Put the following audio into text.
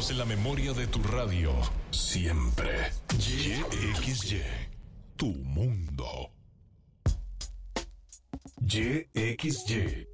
Grabándolos en la memoria de tu radio. Siempre. YXY. Tu mundo. YXY.